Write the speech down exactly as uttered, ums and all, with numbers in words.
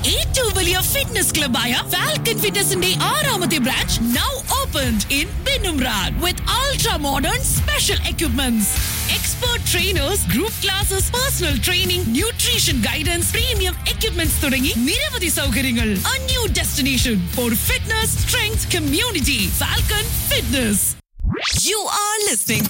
ഏറ്റവും വലിയ ഫിറ്റ്നസ് ക്ലബായ ഫാൽക്കൺ ഫിറ്റ്നസിന്റെ ആറാമത്തെ branch now opened in ബിനുംറാൻ with ultra modern special equipments. Expert trainers, group classes, personal training, nutrition guidance, premium equipments തുടങ്ങി നിരവധി സൗകര്യങ്ങൾ. A new destination for fitness, strength, community. Falcon Fitness. You are listening